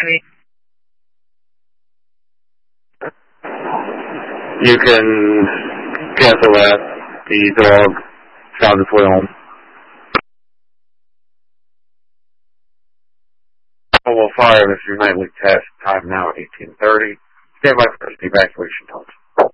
Ivy. You can cancel that. The dog found its way home. Level 5 is your nightly test. Time now at 18:30. Stand by for the evacuation tones.